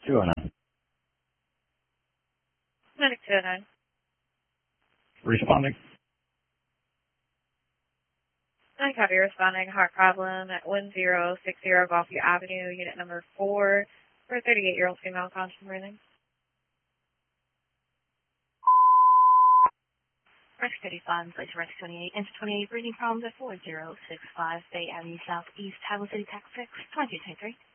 209. Medic 209. Responding. I copy responding. Heart problem at 1060 Golfview Avenue, unit number 4, for a 38-year-old female conscious breathing. Risk 35, place Risk 28, enter 28, breathing problems at 4065 Bay Avenue Southeast, Highland City, Tax 6, 2223.